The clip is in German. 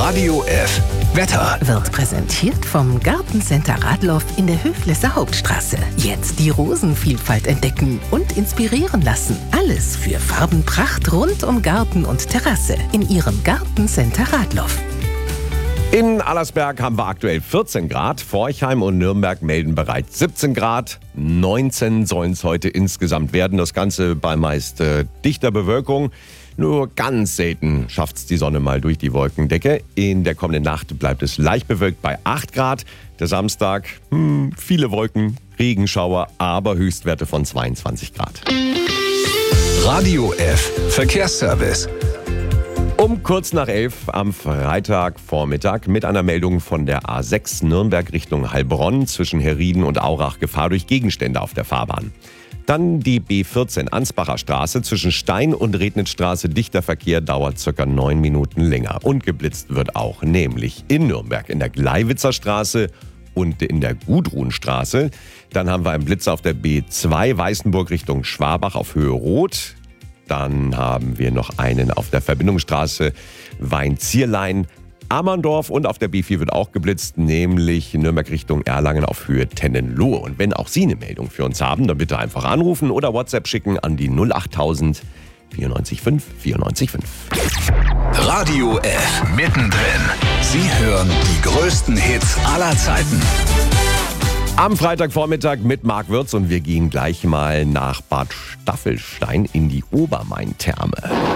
Radio F. Wetter. Wird präsentiert vom Gartencenter Radloff in der Höflesser Hauptstraße. Jetzt die Rosenvielfalt entdecken und inspirieren lassen. Alles für Farbenpracht rund um Garten und Terrasse in Ihrem Gartencenter Radloff. In Allersberg haben wir aktuell 14 Grad. Forchheim und Nürnberg melden bereits 17 Grad. 19 sollen es heute insgesamt werden. Das Ganze bei meist dichter Bewölkung. Nur ganz selten schafft es die Sonne mal durch die Wolkendecke. In der kommenden Nacht bleibt es leicht bewölkt bei 8 Grad. Der Samstag, viele Wolken, Regenschauer, aber Höchstwerte von 22 Grad. Radio F. Verkehrsservice. Um kurz nach 11 am Freitagvormittag mit einer Meldung von der A6 Nürnberg Richtung Heilbronn zwischen Herrieden und Aurach Gefahr durch Gegenstände auf der Fahrbahn. Dann die B14 Ansbacher Straße zwischen Stein und Rednitzstraße. Dichter Verkehr dauert ca. 9 Minuten länger. Und geblitzt wird auch, nämlich in Nürnberg in der Gleiwitzer Straße und in der Gudrunstraße. Dann haben wir einen Blitzer auf der B2 Weißenburg Richtung Schwabach auf Höhe Rot. Dann haben wir noch einen auf der Verbindungsstraße Weinzierlein Ammerndorf und auf der B4 wird auch geblitzt, nämlich Nürnberg Richtung Erlangen auf Höhe Tennenlohe. Und wenn auch Sie eine Meldung für uns haben, dann bitte einfach anrufen oder WhatsApp schicken an die 08000 94 94 5. Radio F. Mittendrin. Sie hören die größten Hits aller Zeiten. Am Freitagvormittag mit Marc Würz und wir gehen gleich mal nach Bad Staffelstein in die Obermain-Therme.